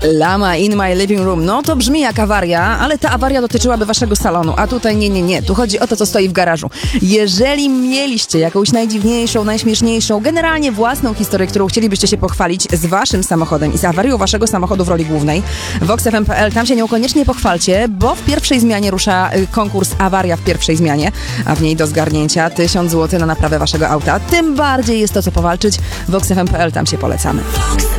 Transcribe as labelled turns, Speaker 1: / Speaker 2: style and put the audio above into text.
Speaker 1: Lama in my living room. No to brzmi jak awaria, ale ta awaria dotyczyłaby waszego salonu, a tutaj nie. Tu chodzi o to, co stoi w garażu. Jeżeli mieliście jakąś najdziwniejszą, najśmieszniejszą, generalnie własną historię, którą chcielibyście się pochwalić z waszym samochodem i z awarią waszego samochodu w roli głównej, voxfm.pl, tam się niekoniecznie pochwalcie, bo w pierwszej zmianie rusza konkurs Awaria w pierwszej zmianie, a w niej do zgarnięcia 1000 zł na naprawę waszego auta. Tym bardziej jest to co powalczyć. voxfm.pl, tam się polecamy.